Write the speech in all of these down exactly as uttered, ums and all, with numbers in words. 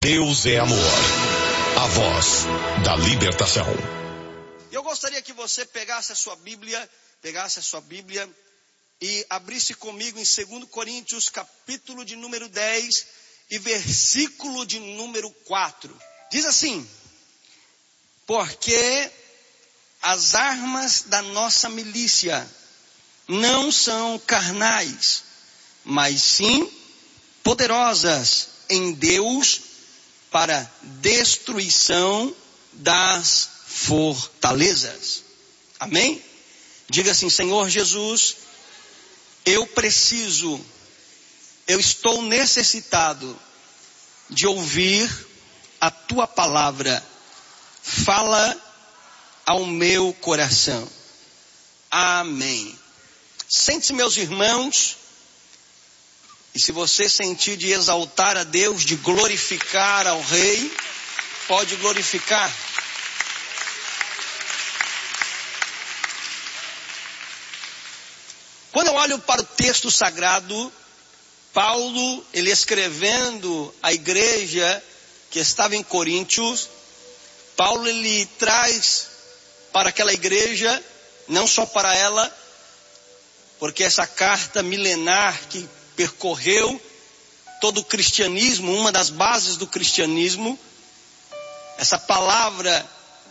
Deus é amor, a voz da libertação. Eu gostaria que você pegasse a sua Bíblia, pegasse a sua Bíblia e abrisse comigo em dois Coríntios, capítulo de número dez e versículo de número quatro. Diz assim: porque as armas da nossa milícia não são carnais, mas sim poderosas em Deus para destruição das fortalezas. Amém? Diga assim: Senhor Jesus, eu preciso, eu estou necessitado de ouvir a tua palavra. Fala ao meu coração. Amém. Sente-se, meus irmãos. E se você sentir de exaltar a Deus, de glorificar ao Rei, pode glorificar. Quando eu olho para o texto sagrado, Paulo, ele escrevendo à igreja que estava em Coríntios, Paulo ele traz para aquela igreja, não só para ela, porque essa carta milenar que percorreu todo o cristianismo, uma das bases do cristianismo, essa palavra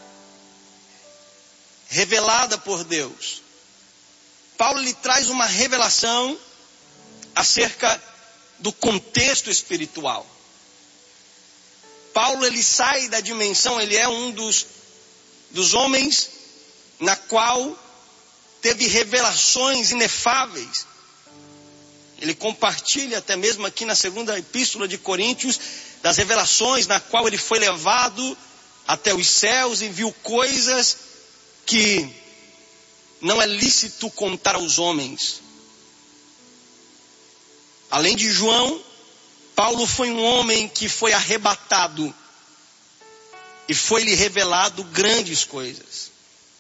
revelada por Deus. Paulo lhe traz uma revelação acerca do contexto espiritual. Paulo ele sai da dimensão, ele é um dos, dos homens na qual teve revelações inefáveis. Ele compartilha até mesmo aqui na segunda epístola de Coríntios das revelações na qual ele foi levado até os céus e viu coisas que não é lícito contar aos homens. Além de João, Paulo foi um homem que foi arrebatado e foi-lhe revelado grandes coisas.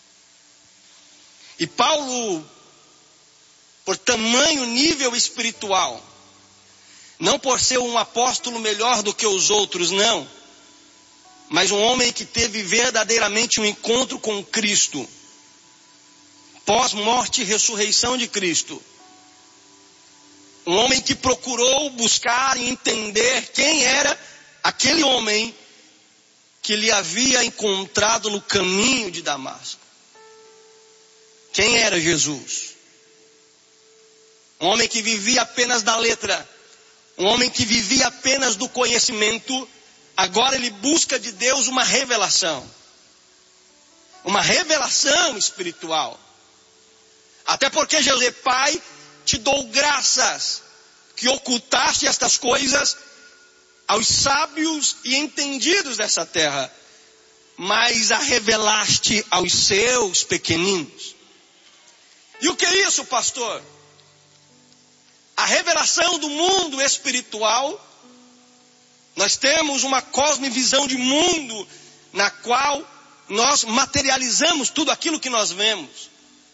E Paulo, por tamanho nível espiritual, não por ser um apóstolo melhor do que os outros, não, mas um homem que teve verdadeiramente um encontro com Cristo, pós-morte e ressurreição de Cristo. Um homem que procurou buscar e entender quem era aquele homem que lhe havia encontrado no caminho de Damasco. Quem era Jesus? Um homem que vivia apenas da letra, um homem que vivia apenas do conhecimento, agora ele busca de Deus uma revelação. Uma revelação espiritual. Até porque Jesus é Pai, te dou graças que ocultaste estas coisas aos sábios e entendidos dessa terra, mas a revelaste aos seus pequeninos. E o que é isso, pastor? A revelação do mundo espiritual. Nós temos uma cosmovisão de mundo na qual nós materializamos tudo aquilo que nós vemos.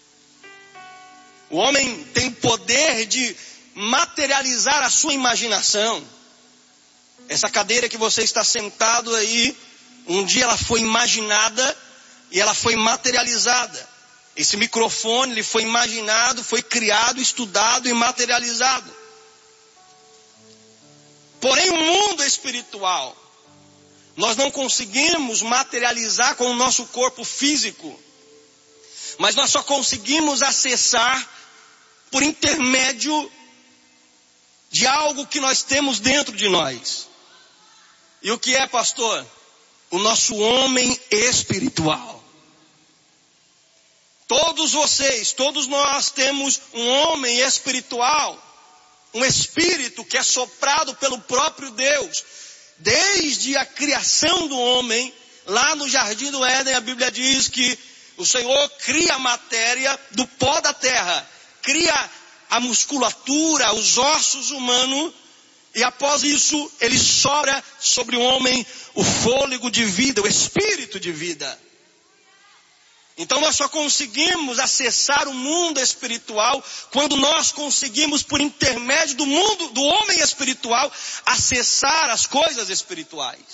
O homem tem poder de materializar a sua imaginação. Essa cadeira que você está sentado aí, um dia ela foi imaginada e ela foi materializada. Esse microfone ele foi imaginado, foi criado, estudado e materializado. Porém, o mundo espiritual, nós não conseguimos materializar com o nosso corpo físico, mas nós só conseguimos acessar por intermédio de algo que nós temos dentro de nós. E o que é, pastor? O nosso homem espiritual. Todos vocês, todos nós temos um homem espiritual, um espírito que é soprado pelo próprio Deus. Desde a criação do homem, lá no jardim do Éden, a Bíblia diz que o Senhor cria a matéria do pó da terra, cria a musculatura, os ossos humanos, e após isso ele sopra sobre o homem o fôlego de vida, o espírito de vida. Então nós só conseguimos acessar o mundo espiritual quando nós conseguimos, por intermédio do mundo, do homem espiritual, acessar as coisas espirituais.